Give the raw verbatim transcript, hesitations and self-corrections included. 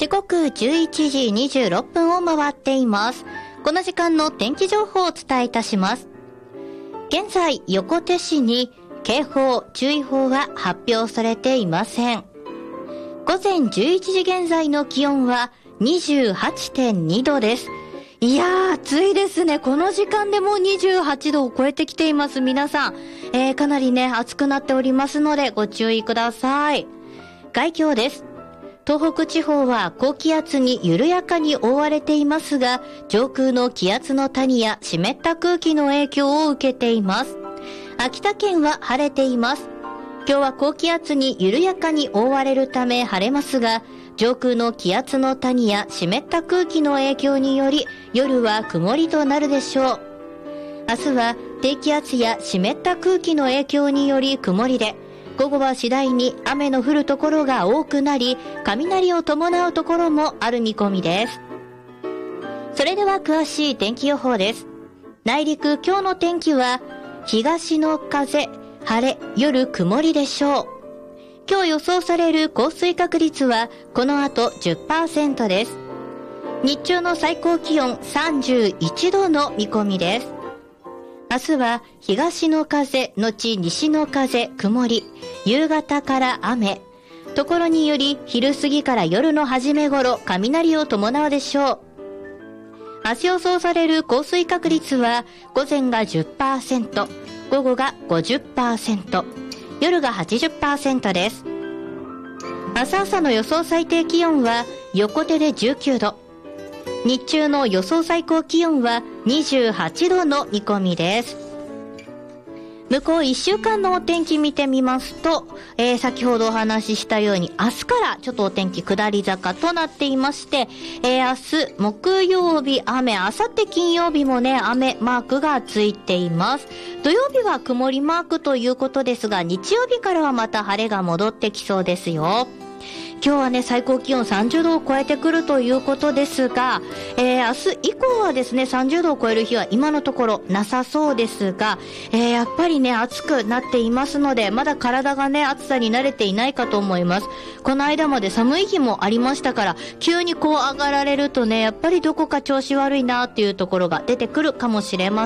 時刻じゅういちじにじゅうろっぷんを回っています。この時間の天気情報をお伝えいたします。現在、横手市に警報、注意報は発表されていません。午前じゅういちじ現在の気温は にじゅうはちてんに 度です。いやー、暑いですね。この時間でもうにじゅうはちどを超えてきています。皆さん、えー、かなりね、暑くなっておりますのでご注意ください。概況です。東北地方は高気圧に緩やかに覆われていますが、上空の気圧の谷や湿った空気の影響を受けています。秋田県は晴れています。今日は高気圧に緩やかに覆われるため晴れますが、上空の気圧の谷や湿った空気の影響により、夜は曇りとなるでしょう。明日は低気圧や湿った空気の影響により曇りで、午後は次第に雨の降るところが多くなり、雷を伴うところもある見込みです。それでは詳しい天気予報です。内陸、今日の天気は、東の風、晴れ、夜曇りでしょう。今日予想される降水確率は、この後 じゅっパーセント です。日中の最高気温さんじゅういちどの見込みです。明日は東の風のち西の風曇り、夕方から雨、ところにより昼過ぎから夜の初め頃雷を伴うでしょう。明日予想される降水確率は午前が じゅっパーセント、午後が ごじゅっパーセント、夜が はちじゅっパーセント です。明日朝の予想最低気温は横手でじゅうきゅうど、日中の予想最高気温はにじゅうはちどの見込みです。向こういっしゅうかんのお天気見てみますと、えー、先ほどお話ししたように明日からちょっとお天気下り坂となっていまして、えー、明日木曜日雨、明後日金曜日もね雨マークがついています。土曜日は曇りマークということですが、日曜日からはまた晴れが戻ってきそうですよ。今日はね最高気温さんじゅうどを超えてくるということですが、えー、明日以降はですねさんじゅうどを超える日は今のところなさそうですが、えー、やっぱりね暑くなっていますので、まだ体がね暑さに慣れていないかと思います。この間まで寒い日もありましたから、急にこう上がられるとねやっぱりどこか調子悪いなっていうところが出てくるかもしれません。